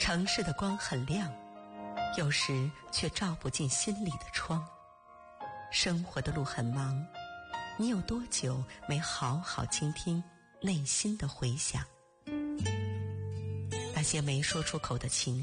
城市的光很亮，有时却照不进心里的窗。生活的路很忙，你有多久没好好倾听内心的回响？那些没说出口的情